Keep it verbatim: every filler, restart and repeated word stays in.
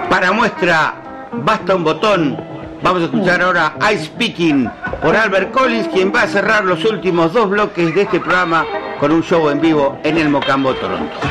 Para muestra, basta un botón. Vamos a escuchar ahora I Speaking por Albert Collins, quien va a cerrar los últimos dos bloques de este programa con un show en vivo en el Mocambo, Toronto.